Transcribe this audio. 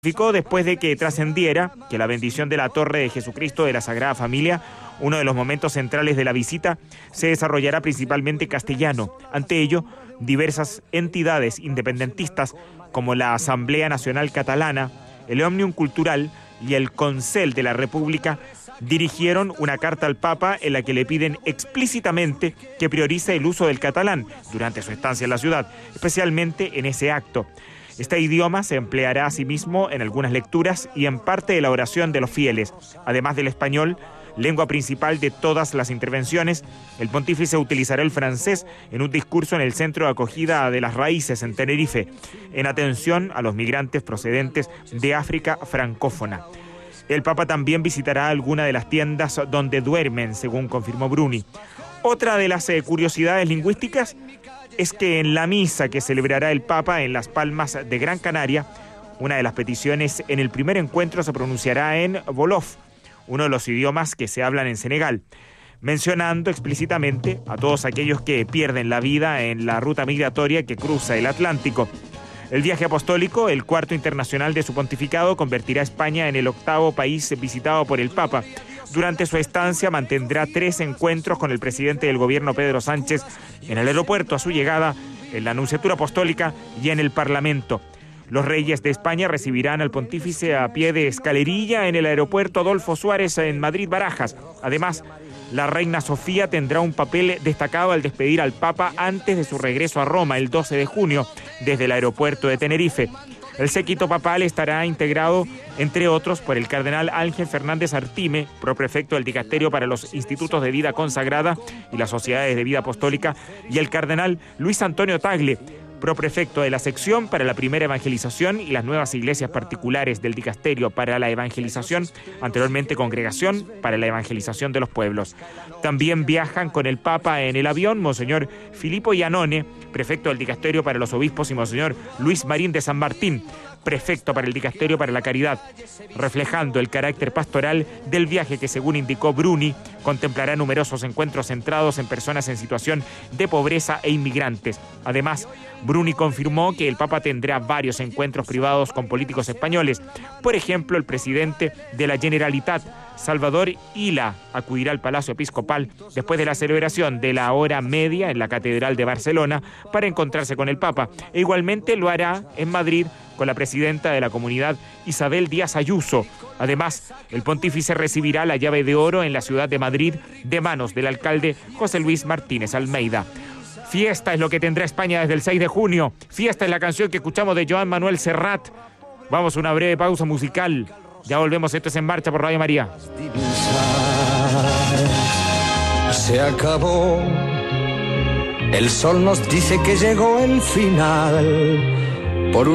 Después de que trascendiera que la bendición de la Torre de Jesucristo de la Sagrada Familia, uno de los momentos centrales de la visita, se desarrollará principalmente castellano. Ante ello, diversas entidades independentistas como la Asamblea Nacional Catalana, el Òmnium Cultural y el Consell de la República dirigieron una carta al Papa en la que le piden explícitamente que priorice el uso del catalán durante su estancia en la ciudad, especialmente en ese acto. Este idioma se empleará asimismo en algunas lecturas y en parte de la oración de los fieles. Además del español, lengua principal de todas las intervenciones, el pontífice utilizará el francés en un discurso en el Centro de Acogida de las Raíces en Tenerife, en atención a los migrantes procedentes de África francófona. El Papa también visitará alguna de las tiendas donde duermen, según confirmó Bruni. Otra de las curiosidades lingüísticas es que en la misa que celebrará el Papa en Las Palmas de Gran Canaria, una de las peticiones en el primer encuentro se pronunciará en Wolof, uno de los idiomas que se hablan en Senegal, mencionando explícitamente a todos aquellos que pierden la vida en la ruta migratoria que cruza el Atlántico. El viaje apostólico, el cuarto internacional de su pontificado, convertirá a España en el octavo país visitado por el Papa. Durante su estancia mantendrá 3 encuentros con el presidente del gobierno, Pedro Sánchez, en el aeropuerto a su llegada, en la Nunciatura Apostólica y en el Parlamento. Los reyes de España recibirán al pontífice a pie de escalerilla en el aeropuerto Adolfo Suárez en Madrid-Barajas. Además, la reina Sofía tendrá un papel destacado al despedir al Papa antes de su regreso a Roma el 12 de junio desde el aeropuerto de Tenerife. El séquito papal estará integrado, entre otros, por el cardenal Ángel Fernández Artime, proprefecto del Dicasterio para los Institutos de Vida Consagrada y las Sociedades de Vida Apostólica, y el cardenal Luis Antonio Tagle, proprefecto de la sección para la primera evangelización y las nuevas iglesias particulares del Dicasterio para la Evangelización, anteriormente Congregación para la Evangelización de los Pueblos. También viajan con el Papa en el avión Monseñor Filippo Iannone, prefecto del Dicasterio para los Obispos, y Monseñor Luis Marín de San Martín, prefecto para el Dicasterio para la Caridad, reflejando el carácter pastoral del viaje que, según indicó Bruni, contemplará numerosos encuentros centrados en personas en situación de pobreza e inmigrantes. Además, Bruni confirmó que el Papa tendrá varios encuentros privados con políticos españoles. Por ejemplo, el presidente de la Generalitat, Salvador Illa, acudirá al Palacio Episcopal después de la celebración de la hora media en la Catedral de Barcelona para encontrarse con el Papa. E igualmente lo hará en Madrid con la presidenta de la comunidad, Isabel Díaz Ayuso. Además, el pontífice recibirá la llave de oro en la ciudad de Madrid de manos del alcalde José Luis Martínez Almeida. Fiesta es lo que tendrá España desde el 6 de junio. Fiesta es la canción que escuchamos de Joan Manuel Serrat. Vamos a una breve pausa musical. Ya volvemos, esto es En Marcha por Radio María. Se acabó. El sol nos dice que llegó el final.